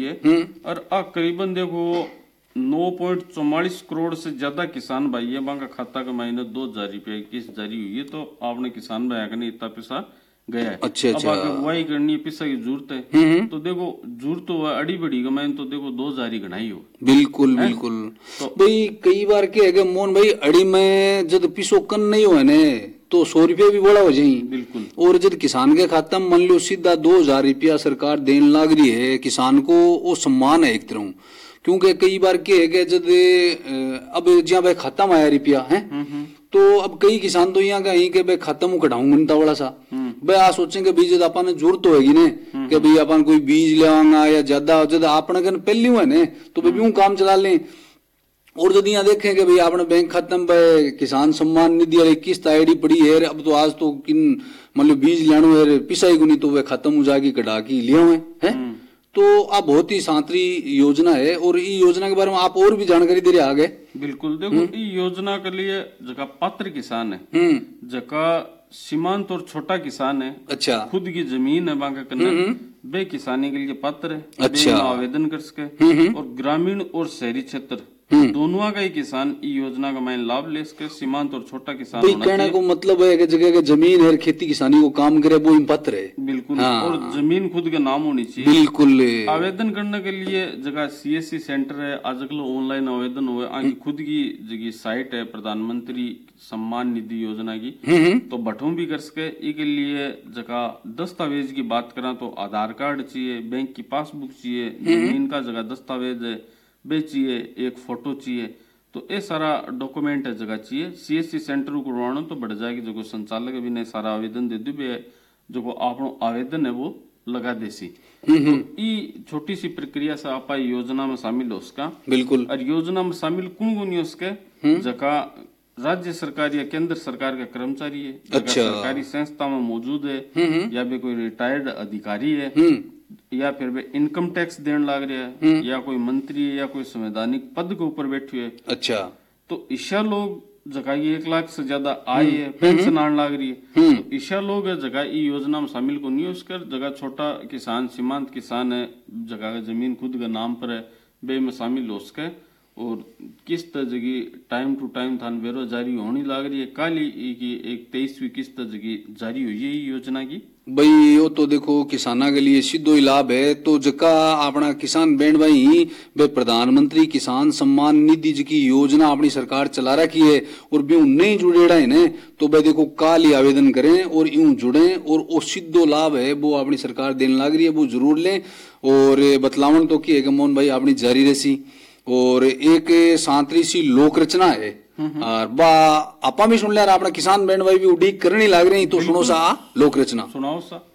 है। और करीबन देखो 9.44 करोड़ से ज्यादा किसान भाई है, बांका खाता का महीने 2,000 रुपया की किस्त जारी हुई है। तो आपने किसान भाई का नहीं इतना पैसा गया है। अच्छा। अब आगे बुआई करनी है, पैसा की जरूरत है। तो देखो जरूरत तो अड़ी बड़ी कमाई तो देखो 2,000 ही गणाई हो। बिल्कुल बिल्कुल। तो भाई कई बार क्या है मोहन भाई, अड़ी में जब पिसो कन नहीं हो ने तो 100 रुपया भी बड़ा हो जाये। बिल्कुल। और जब किसान के खाता में मान लो सीधा 2,000 रुपया सरकार देने लग रही है किसान को, वो सम्मान है एक तरह। क्योंकि कई बार क्या है कि जब अब जहाँ भाई खाता में आया रुपया है तो अब कई किसान तो यहाँ का कि भाई खाता में कटाऊंगा घंटा वाला सा भाई आ सोचेंगे बीज अपन जरूरत होगी ने कि भाई अपन कोई बीज लेवांगा या ज्यादा जब आपने कन पहली हुआ ने तो भाई यूं काम चला लें। और यदि यहाँ देखें कि भाई आपने बैंक खाता में किसान सम्मान निधि वाली किस्त आईडी पड़ी है, अब तो आज तो किन मतलब बीज लेनो है पिसाई को नहीं तो वह खत्म हो जाएगी कटा की लिए हुए है। तो आप बहुत ही शांति योजना है और ये योजना के बारे में आप और भी जानकारी दे रहे आगे। बिल्कुल देखो ये योजना के लिए जगह पात्र किसान है, जगह सीमांत और छोटा किसान है। अच्छा। खुद की जमीन है बांका करना वे किसानी के लिए पात्र है। अच्छा। आवेदन कर सके। और ग्रामीण और शहरी क्षेत्र दोनों का ही किसान इस योजना का मैं लाभ ले सके। सीमांत और छोटा किसान होना कहने को मतलब है कि जगह के जमीन है खेती किसानी को काम करे वो पात्र है। बिल्कुल। हाँ। और जमीन खुद के नाम होनी चाहिए। बिल्कुल। आवेदन करने के लिए जगह CSC सेंटर है, आजकल ऑनलाइन आवेदन हुए। आगे खुद की जगह साइट है प्रधानमंत्री सम्मान निधि योजना की, तो बटों भी कर सके। इसके लिए जगह दस्तावेज की बात करा तो आधार कार्ड चाहिए, बैंक की पासबुक चाहिए, जमीन का जगह दस्तावेज है बे चाहिए, एक फोटो चाहिए। तो ये सारा डॉक्यूमेंट है जगह चाहिए। CSC सेंटर को करवाना तो बढ़ जाएगी जो संचालक भी ने सारा आवेदन दे दी जो आप आवेदन है वो लगा देसी। तो ये छोटी सी प्रक्रिया से आप योजना में शामिल हो उसका। बिल्कुल। और योजना में शामिल कौन कौन है उसके जगह राज्य सरकार या केंद्र सरकार का कर्मचारी है। अच्छा। सरकारी संस्था में मौजूद है या भी कोई रिटायर्ड अधिकारी है या फिर वे इनकम टैक्स देने लग रहे हैं या कोई मंत्री है या कोई संवैधानिक पद के ऊपर बैठे हुए। अच्छा। तो ईशा लोग जगह 1 लाख से ज्यादा आय है, पेंशन आने लग रही है। तो ईशा लोग जगह ये योजना में शामिल को नहीं उसकर जगह छोटा किसान सीमांत किसान है जगह का जमीन खुद के नाम पर है बे में शामिल हो सके। और किस्त जगह टाइम टू टाइम थान बेरो जारी होनी लग रही है। काली की एक 23वीं किस्त जगह जारी हुई है योजना की। भाई यो तो देखो किसाना के लिए सीधो ही लाभ है। तो जका अपना किसान बैंड भाई वे प्रधानमंत्री किसान सम्मान निधि की योजना अपनी सरकार चला रखी है और भी नहीं जुड़ेड़ा है ने तो भाई देखो काल ही आवेदन करें और यूं जुड़े और वो सीधो लाभ है वो अपनी सरकार देने लग रही है वो जरूर लें। और बतलावन तो की है मोहन भाई अपनी जारी रसी और एक सांतरी सी लोक रचना है और बा आपा भी सुन लिया अपना किसान बैंड भाई भी उड़ीक करनी लग रही तो सुनो सा लोक रचना सुनाओ सा।